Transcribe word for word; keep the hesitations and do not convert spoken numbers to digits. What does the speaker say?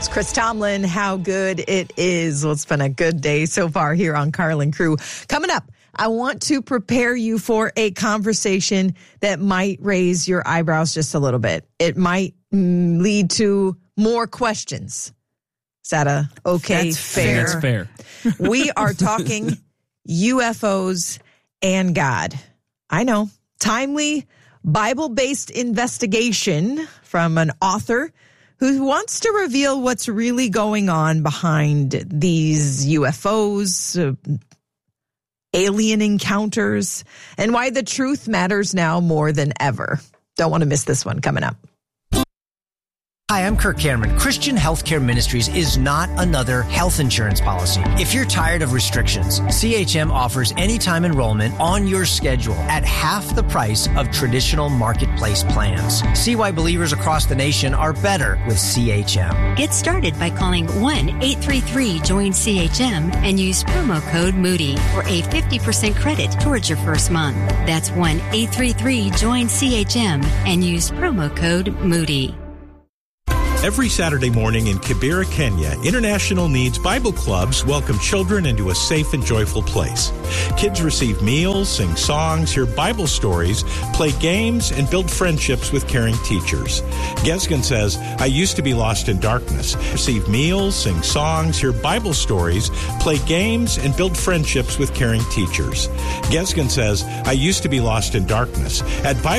Chris Tomlin, how good it is. Well, it's been a good day so far here on Carlin Crew. Coming up, I want to prepare you for a conversation that might raise your eyebrows just a little bit. It might mm, lead to more questions. Is that a okay, that's fair? That's fair. We are talking U F Os and God. I know. Timely, Bible-based investigation from an author who wants to reveal what's really going on behind these U F Os, uh, alien encounters, and why the truth matters now more than ever. Don't want to miss this one coming up. Hi, I'm Kirk Cameron. Christian Healthcare Ministries is not another health insurance policy. If you're tired of restrictions, C H M offers anytime enrollment on your schedule at half the price of traditional marketplace plans. See why believers across the nation are better with C H M. Get started by calling one eight three three join C H M and use promo code Moody for a fifty percent credit towards your first month. That's one eight three three join C H M and use promo code Moody. Every Saturday morning in Kibera, Kenya, International Needs Bible Clubs welcome children into a safe and joyful place. Kids receive meals, sing songs, hear Bible stories, play games, and build friendships with caring teachers. Gesgen says, I used to be lost in darkness. Receive meals, sing songs, hear Bible stories, play games, and build friendships with caring teachers. Gesgen says, I used to be lost in darkness. At Bible